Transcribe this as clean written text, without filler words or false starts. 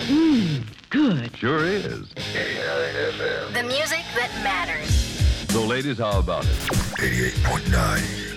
Good. Sure is. The music that matters. So, ladies, how about it? 88.9